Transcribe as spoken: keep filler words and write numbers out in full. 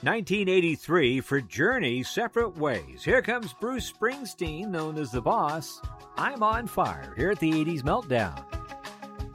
nineteen eighty-three for Journey, Separate Ways. Here comes Bruce Springsteen, known as The Boss. I'm on fire here at the eighties Meltdown.